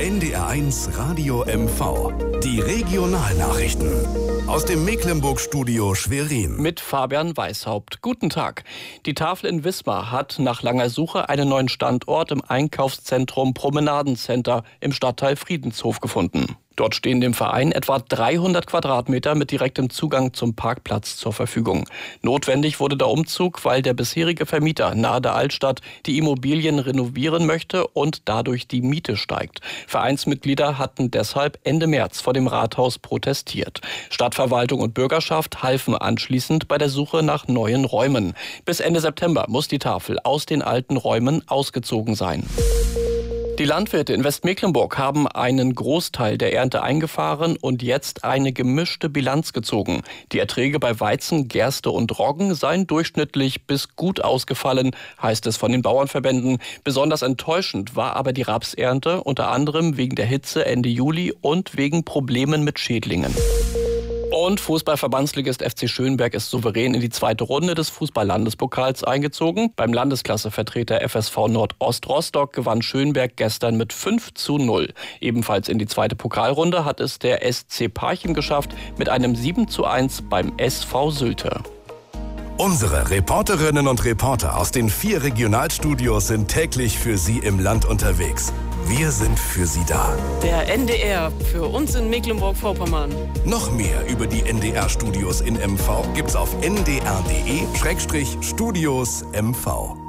NDR1 Radio MV. Die Regionalnachrichten. Aus dem Mecklenburg-Studio Schwerin. Mit Fabian Weishaupt. Guten Tag. Die Tafel in Wismar hat nach langer Suche einen neuen Standort im Einkaufszentrum Promenadencenter im Stadtteil Friedenshof gefunden. Dort stehen dem Verein etwa 300 Quadratmeter mit direktem Zugang zum Parkplatz zur Verfügung. Notwendig wurde der Umzug, weil der bisherige Vermieter nahe der Altstadt die Immobilien renovieren möchte und dadurch die Miete steigt. Vereinsmitglieder hatten deshalb Ende März vor dem Rathaus protestiert. Stadtverwaltung und Bürgerschaft halfen anschließend bei der Suche nach neuen Räumen. Bis Ende September muss die Tafel aus den alten Räumen ausgezogen sein. Die Landwirte in Westmecklenburg haben einen Großteil der Ernte eingefahren und jetzt eine gemischte Bilanz gezogen. Die Erträge bei Weizen, Gerste und Roggen seien durchschnittlich bis gut ausgefallen, heißt es von den Bauernverbänden. Besonders enttäuschend war aber die Rapsernte, unter anderem wegen der Hitze Ende Juli und wegen Problemen mit Schädlingen. Und Fußballverbandsligist FC Schönberg ist souverän in die zweite Runde des Fußball-Landespokals eingezogen. Beim Landesklassevertreter FSV Nordost Rostock gewann Schönberg gestern mit 5:0. Ebenfalls in die zweite Pokalrunde hat es der SC Parchim geschafft mit einem 7:1 beim SV Sylte. Unsere Reporterinnen und Reporter aus den 4 Regionalstudios sind täglich für Sie im Land unterwegs. Wir sind für Sie da. Der NDR für uns in Mecklenburg-Vorpommern. Noch mehr über die NDR-Studios in MV gibt's auf ndr.de/Studios MV.